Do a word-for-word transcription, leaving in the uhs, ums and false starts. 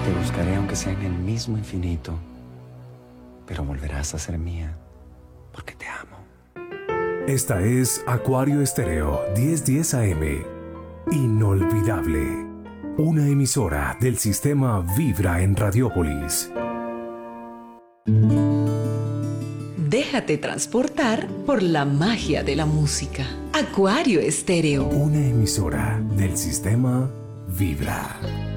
Te buscaré aunque sea en el mismo infinito, pero volverás a ser mía porque te amo. Esta es Acuario Estéreo diez diez A M. Inolvidable. Una emisora del sistema Vibra en Radiópolis. Déjate transportar por la magia de la música. Acuario Estéreo. Una emisora del sistema Vibra.